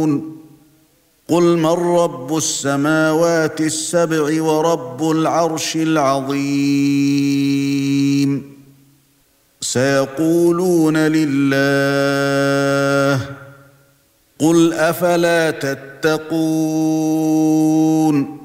قل من رب السماوات السبع ورب العرش العظيم سيقولون لله قل أفلا تتقون